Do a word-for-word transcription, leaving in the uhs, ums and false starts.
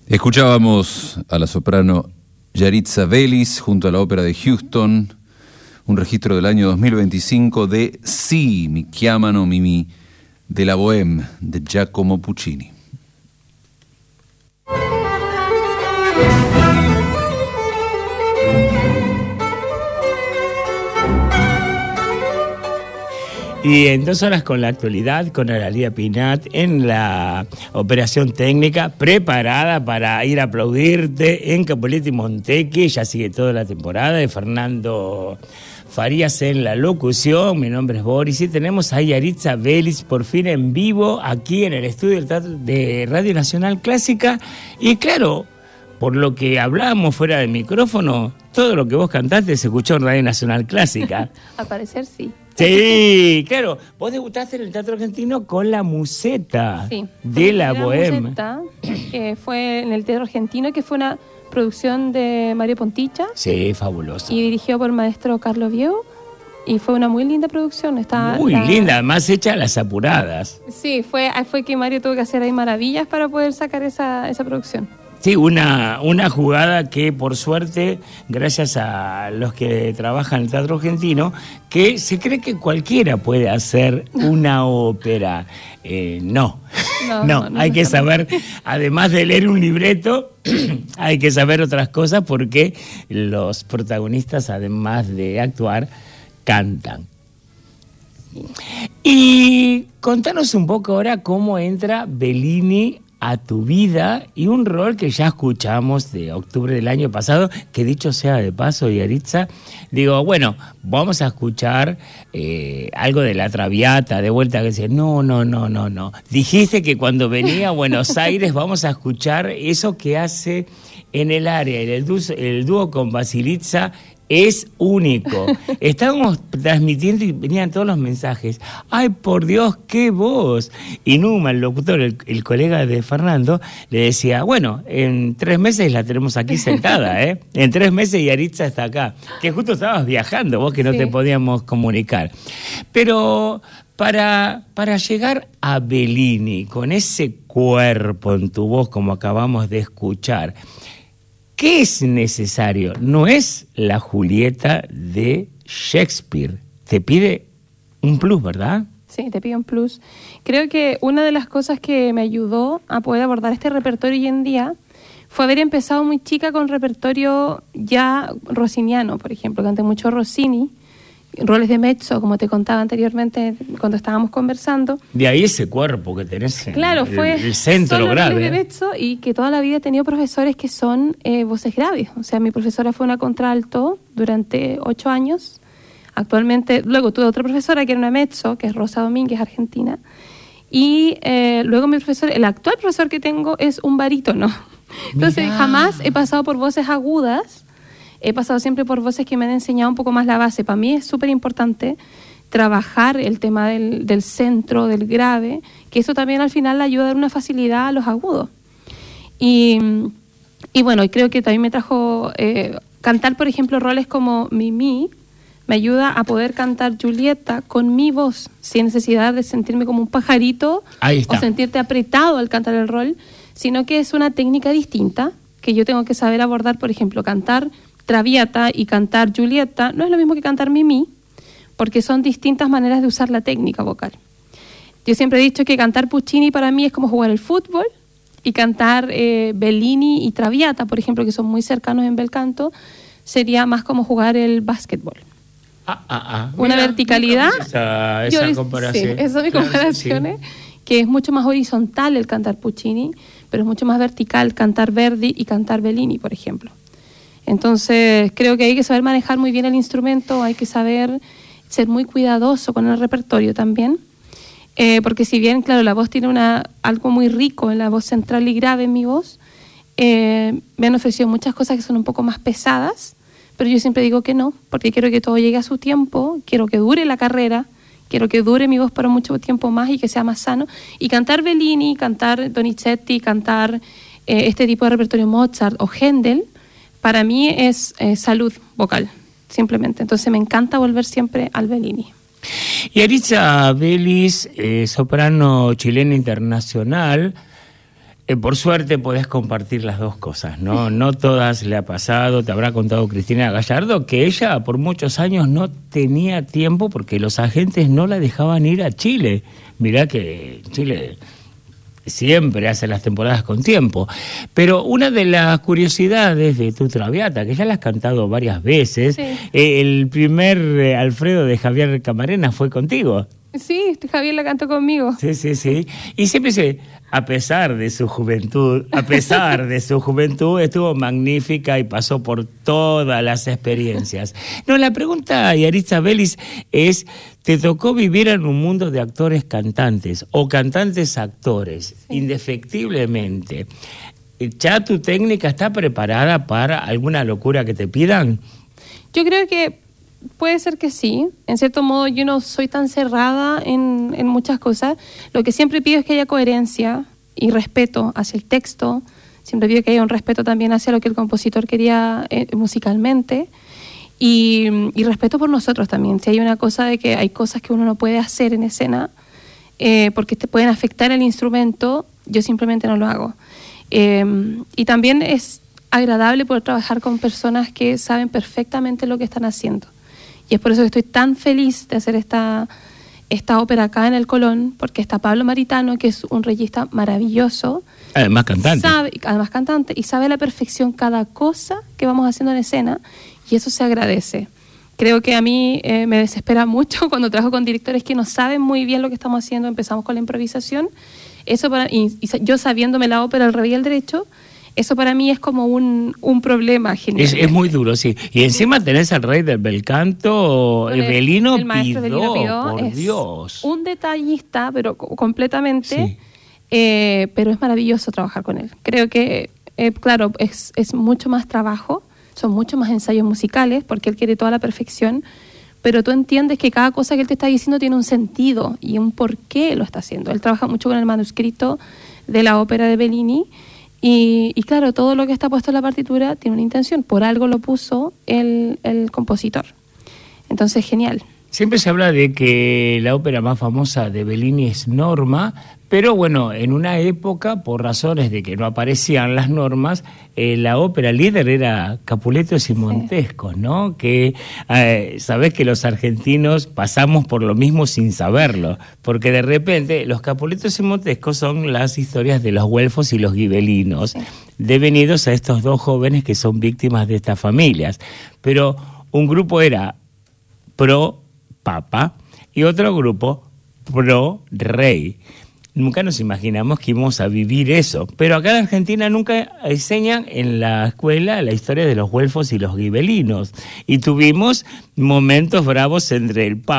Escuchábamos a la soprano Yaritza Vélez junto a la Ópera de Houston, un registro del año dos mil veinticinco de Sì, mi chiamano Mimì, de la Bohème, de Giacomo Puccini. Y en dos horas con la actualidad, con Analía Pinat en la operación técnica, preparada para ir a aplaudirte en Capuletti Montechi. Ya sigue toda la temporada de Fernando Farías en la locución. Mi nombre es Boris y tenemos a Yaritza Vélez por fin en vivo aquí en el estudio de Radio Nacional Clásica. Y claro, por lo que hablábamos fuera del micrófono, todo lo que vos cantaste se escuchó en Radio Nacional Clásica. Al parecer sí. Sí, claro. Vos debutaste en el Teatro Argentino con La Museta, sí, de la Bohème. La Museta, que fue en el Teatro Argentino, que fue una producción de Mario Ponticha. Sí, fabuloso. Y dirigido por el maestro Carlos Viego. Y fue una muy linda producción. Está muy la... linda, además hecha a las apuradas. Sí, fue, fue que Mario tuvo que hacer ahí maravillas para poder sacar esa, esa producción. Sí, una, una jugada que por suerte, gracias a los que trabajan en el Teatro Argentino, que se cree que cualquiera puede hacer una ópera. Eh, no. No, no, no, no, hay no, que no. saber, además de leer un libreto, hay que saber otras cosas porque los protagonistas, además de actuar, cantan. Y contanos un poco ahora cómo entra Bellini a tu vida y un rol que ya escuchamos de octubre del año pasado, que dicho sea de paso, Yaritza, digo, bueno, vamos a escuchar eh, algo de La Traviata, de vuelta, que dice, no, no, no, no, no. Dijiste que cuando venía a Buenos Aires vamos a escuchar eso que hace en el área, en el dúo, el dúo con Basilitza, es único. Estábamos transmitiendo y venían todos los mensajes. ¡Ay, por Dios, qué voz! Y Numa, el locutor, el, el colega de Fernando, le decía, bueno, en tres meses la tenemos aquí sentada, ¿eh? En tres meses Yaritza está acá. Que justo estabas viajando, vos que no sí. te podíamos comunicar. Pero para, para llegar a Bellini, con ese cuerpo en tu voz, como acabamos de escuchar, ¿qué es necesario? No es la Julieta de Shakespeare. Te pide un plus, ¿verdad? Sí, te pide un plus. Creo que una de las cosas que me ayudó a poder abordar este repertorio hoy en día fue haber empezado muy chica con repertorio ya rossiniano, por ejemplo. Canté mucho Rossini, roles de mezzo, como te contaba anteriormente cuando estábamos conversando. De ahí ese cuerpo que tenés en claro, el, fue el centro solo grave. Roles de mezzo y que toda la vida he tenido profesores que son eh, voces graves. O sea, mi profesora fue una contralto durante ocho años. Actualmente, luego tuve otra profesora que era una mezzo, que es Rosa Domínguez, argentina. Y eh, luego mi profesor, el actual profesor que tengo es un barítono. Entonces, Mirá. jamás he pasado por voces agudas. He pasado siempre por voces que me han enseñado un poco más la base. Para mí es súper importante trabajar el tema del, del centro, del grave, que eso también al final le ayuda a dar una facilidad a los agudos. Y, y bueno, creo que también me trajo eh, cantar, por ejemplo, roles como Mimì, me ayuda a poder cantar Julieta con mi voz, sin necesidad de sentirme como un pajarito o sentirte apretado al cantar el rol, sino que es una técnica distinta que yo tengo que saber abordar. Por ejemplo, cantar Traviata y cantar Julieta no es lo mismo que cantar Mimì, porque son distintas maneras de usar la técnica vocal. Yo siempre he dicho que cantar Puccini para mí es como jugar el fútbol, y cantar eh, Bellini y Traviata, por ejemplo, que son muy cercanos en bel canto, sería más como jugar el básquetbol. Ah, ah, ah. Una Mira, verticalidad. Esa, esa yo, comparación. Sí, esas son mis claro, comparaciones, sí. que es mucho más horizontal el cantar Puccini, pero es mucho más vertical cantar Verdi y cantar Bellini, por ejemplo. Entonces, creo que hay que saber manejar muy bien el instrumento, hay que saber ser muy cuidadoso con el repertorio también, eh, porque si bien, claro, la voz tiene una algo muy rico en la voz central y grave en mi voz, eh, me han ofrecido muchas cosas que son un poco más pesadas, pero yo siempre digo que no, porque quiero que todo llegue a su tiempo, quiero que dure la carrera, quiero que dure mi voz para mucho tiempo más y que sea más sano. Y cantar Bellini, cantar Donizetti, cantar eh, este tipo de repertorio Mozart o Händel, para mí es eh, salud vocal, simplemente. Entonces me encanta volver siempre al Bellini. Yaritza Vélez, eh, soprano chilena internacional, Eh, por suerte podés compartir las dos cosas, ¿no? No todas le ha pasado, te habrá contado Cristina Gallardo, que ella por muchos años no tenía tiempo porque los agentes no la dejaban ir a Chile. Mirá que Chile siempre hace las temporadas con tiempo. Pero una de las curiosidades de Tu Traviata, que ya la has cantado varias veces, sí. eh, el primer eh, Alfredo de Javier Camarena fue contigo. Sí, Javier la cantó conmigo. Sí, sí, sí. Y siempre dice, a pesar de su juventud, a pesar de su juventud, estuvo magnífica y pasó por todas las experiencias. No, la pregunta, Yaritza Vélez, es, ¿te tocó vivir en un mundo de actores cantantes o cantantes actores, sí. indefectiblemente? ¿Ya tu técnica está preparada para alguna locura que te pidan? Yo creo que puede ser que sí. En cierto modo, yo no soy tan cerrada en, en muchas cosas. Lo que siempre pido es que haya coherencia y respeto hacia el texto. Siempre pido que haya un respeto también hacia lo que el compositor quería eh, musicalmente. Y, y respeto por nosotros también. Si hay una cosa de que hay cosas que uno no puede hacer en escena eh, porque te pueden afectar el instrumento, yo simplemente no lo hago. Eh, y también es agradable poder trabajar con personas que saben perfectamente lo que están haciendo. Y es por eso que estoy tan feliz de hacer esta, esta ópera acá en el Colón, porque está Pablo Maritano, que es un reyista maravilloso. Además cantante. Sabe, además cantante, y sabe a la perfección cada cosa que vamos haciendo en escena, y eso se agradece. Creo que a mí eh, me desespera mucho cuando trabajo con directores que no saben muy bien lo que estamos haciendo. Empezamos con la improvisación, eso para, y, y yo sabiéndome la ópera al revés y al derecho, eso para mí es como un, un problema genial. Es, es muy duro, sí. Y encima tenés al rey del bel canto, el, Belino el maestro Pidó, Belino Pidó, por es Dios. Un detallista, pero completamente, sí. eh, pero es maravilloso trabajar con él. Creo que, eh, claro, es, es mucho más trabajo, son mucho más ensayos musicales, porque él quiere toda la perfección, pero tú entiendes que cada cosa que él te está diciendo tiene un sentido y un por qué lo está haciendo. Él trabaja mucho con el manuscrito de la ópera de Bellini. Y, y claro, todo lo que está puesto en la partitura tiene una intención, por algo lo puso el, el compositor. Entonces, genial. Siempre se habla de que la ópera más famosa de Bellini es Norma, pero bueno, en una época, por razones de que no aparecían las normas, eh, la ópera líder era Capuletos y Montescos, sí. ¿no? Que eh, sabés que los argentinos pasamos por lo mismo sin saberlo, porque de repente los Capuletos y Montescos son las historias de los güelfos y los gibelinos, sí. devenidos a estos dos jóvenes que son víctimas de estas familias. Pero un grupo era pro Papa y otro grupo pro Rey. Nunca nos imaginamos que íbamos a vivir eso, pero acá en Argentina nunca enseñan en la escuela la historia de los güelfos y los gibelinos, y tuvimos momentos bravos entre el Papa